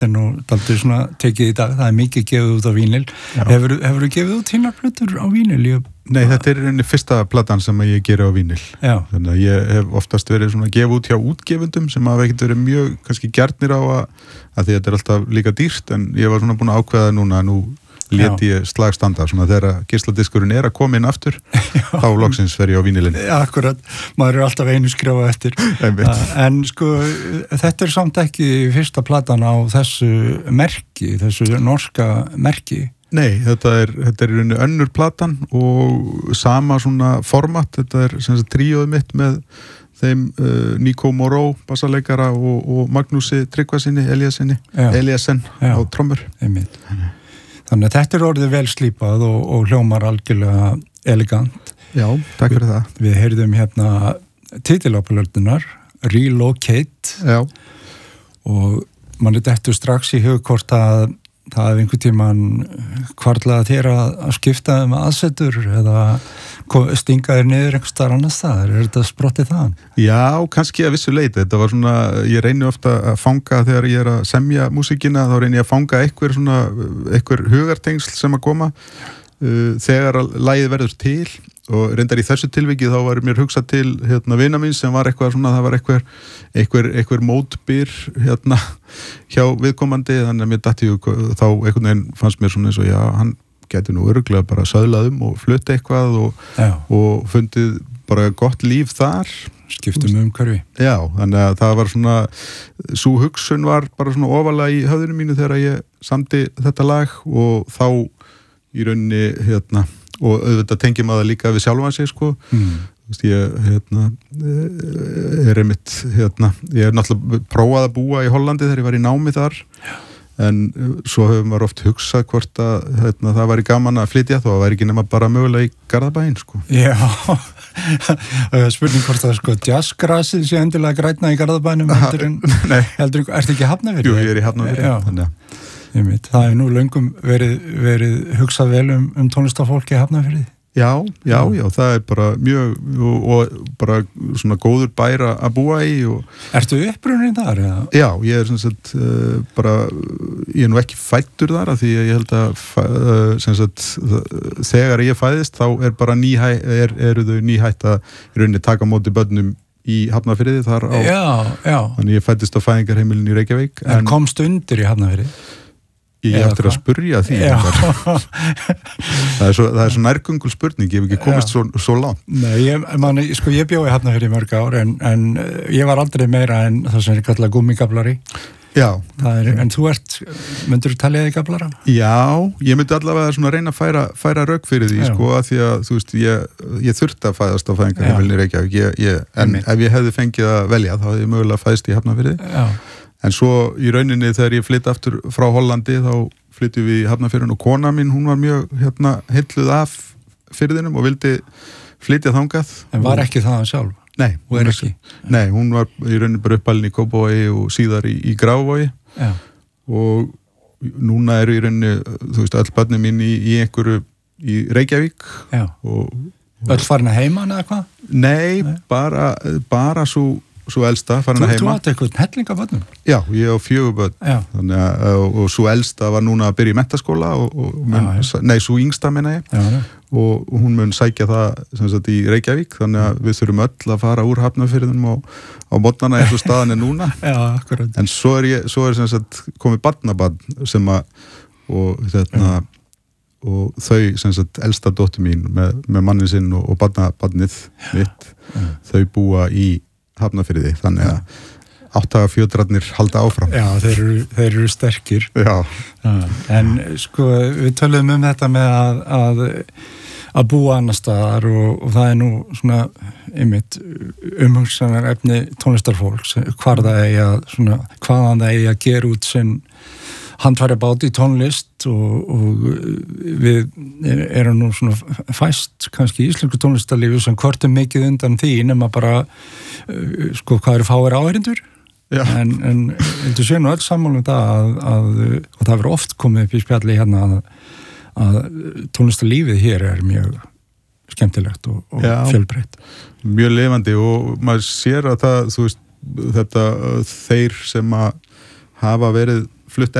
nú daldið svona tekið í dag, það mikið gefið út á vínil. Hefurðu gefið út þínar plötur á vínil? Nei, þetta er fyrsta platan sem ég geri á vínil. Já. Þannig að ég hef oftast verið svona að gefa út hjá útgefundum sem hafa ekkert verið mjög kannski gjarnir á að því þetta er alltaf líka dýrt, en ég var svona búin að ákveða núna að nú lét ég slagstanda, svona þegar geisladiskurinn að koma inn aftur, þá loksins fer ég á vínilinn. Já, akkurat, maður er alltaf einu skrifa eftir. En sko, þetta er samt ekki fyrsta platan á þessu merki, þessu norska merki. Nei, þetta er í rauninni önnur platan og sama svona format, þetta er sem sagt tríóið mitt með þeim Nico Moró, bassaleikara og Magnúsi Tryggvasyni, Eliasen á trommur. Þannig að þetta er orðið vel slípað og hljómar algjörlega elegant. Já, takk fyrir það. Við heyrðum hérna titilapalöldunar, Relocate. Já. Og mann dettur strax í hug hvort að það er einhvern tímann hvarflaði þér að skipta aðsetur eða stinga þér niður einhvers staðar annars staðar. Er þetta sprottið það? Já, kannski að vissu leyti. Þetta var svona, ég reyni ofta að fanga þegar ég er að semja músíkina, þá reyni ég að fanga einhver hugartengsl sem að koma þegar að lagið verður til, og reyndar í þessu tilviki þá var mér hugsað til vina mín sem var eitthvað svona, það var einhver mótbyr hjá viðkomandi, þannig að mér datti þá einhvern veginn fannst mér svona eins og já, hann gæti nú örugglega bara söðlað og flutt eitthvað og fundið bara gott líf þar. Skiptum umhverfi. Já, þannig að það var svona, sú hugsun var bara svona ofalega í höfðinu mínu þegar ég samdi þetta lag, og þá í rauninni og auðvitað tengjum að það líka við sjálfan sig sko. Ég er einmitt ég hef náttúrulega prófað að búa í Hollandi þegar ég var í námi þar, en svo hefur maður oft hugsað hvort að það væri gaman að flytja, þó að væri ekki nema bara mögulega í Garðabæinn sko. Já, spurning hvort það sko jazzgrasið sé endilega grænna í Garðabænum heldur en ertu ekki Hafnarfirði? Jú, ég er í Hafnarfirði, þannig að það er nú löngum verið hugsað vel um tónlistarfólki í Hafnarfirði. Já, það er bara mjög og bara svona góður bær að búa í. Ertu upprunnin þar? Já, ég er sem sagt ég er nú ekki fæddur þar, af því að ég held að sem sagt þegar ég fæðist þá er bara eru þau nýhætt að í rauninni taka á móti börnum í Hafnarfirði þar á. Já. Þannig ég fæddist á fæðingarheimilinu í Reykjavík. En komst undir í Hafnarfirði? Ég eftir að spurja því. Það er svo nærgöngul spurning, ég hef ekki komist svo langt. Nei, ég bjó í Hafnarfirði í mörg ár, en ég var aldrei meira en það sem er kallað gúmmígablari. Já. En þú myndur þú talja þig gablara? Já, ég myndi allavega svona reyna að færa rök fyrir því, sko, að því að, þú veist, ég þurfti að fæðast á fæðingarheimilinu í Reykjavík, en ef ég hefði fengið að velja, þá hefði ég mögulega fæðst í Hafnarfirði. Já. En svo í rauninni þegar ég flytti aftur frá Hollandi, þá flyttum við í Hafnarfjörðin, og kona mín, hún var mjög heilluð af firðinum og vildi flytja þangað. En var ekki það sjálf? Nei, hún var í rauninni bara uppalinn í Kópavogi og síðar í Grafarvogi. Já. Og núna eru í rauninni, þú veist, öll börnin mín í einhverju í Reykjavík. Já. Öll farin að heiman eða hvað? Nei, bara svo elsta farin að heima. Þú átti eitthvað hellinga börnum? Já, ég á 4 börn. Þannig að, og svo elsta var núna að byrja í menntaskóla svo yngsta meina ég. Já. Og hún mun sækja það sem sagt í Reykjavík, þannig að við þurfum öll að fara úr Hafnarfirðinum á mótnana eins og staðan er núna. Já, akkurat. En svo er sem sagt komið barnabarn sem að og þau sem sagt elsta dóttir mín með mannin sinn og barnabarnið mitt, þau búa í Hafnarfirði, þannig að 8 fjötrarnir halda áfram. Já, þeir eru sterkir. Já. En sko, við töluðum þetta með að búa annar staðar og það er nú svona einmitt umhugsanar efni tónlistarfólks, hvaðan það eigi að gera út sinn handfæri bát í tónlist og við erum nú svona fæst kannski í íslensku tónlistarlífi sem kvartum mikið undan því nema bara sko hvað eru fáir áheyrendur. En þú sé nú öll sammála það og það verður oft komið upp í spjalli hérna að tónlistarlífið hér er mjög skemmtilegt og fjölbreytt. Mjög lifandi og maður sér að það, þú veist, þetta þeir sem að hafa verið flutt